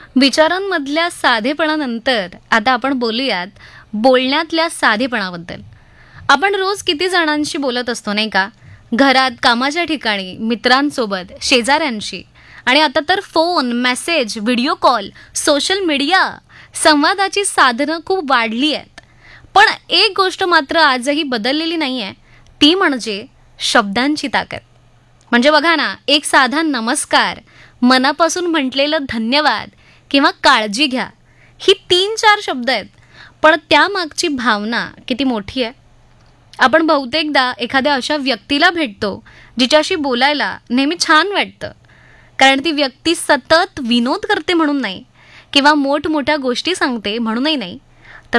विचारांमधल्या साधेपणानंतर आता आपण बोलूयात बोलण्यातल्या साधेपणाबद्दल. आपण रोज किती जणांशी बोलत असतो नाही का? घरात, कामाच्या ठिकाणी, मित्रांसोबत, शेजाऱ्यांशी आणि आता तर phone, message, video call, social media, संवादाची साधनं खूप वाढली आहेत. पण एक गोष्ट मात्र आजही बदललेली नाही आहे, ती म्हणजे शब्दांची ताकद. म्हणजे बघा ना, एक साधा नमस्कार, मनापासून म्हटलेलं धन्यवाद किंवा काळजी घ्या, ही 3-4 शब्द आहेत, पण त्यामागची भावना किती मोठी आहे. आपण बहुतेकदा एखाद्या अशा व्यक्तीला भेटतो जिच्याशी बोलायला नेहमी छान वाटतं, कारण ती व्यक्ती सतत विनोद करते म्हणून नाही, किंवा मोठमोठ्या गोष्टी सांगते म्हणूनही नाही,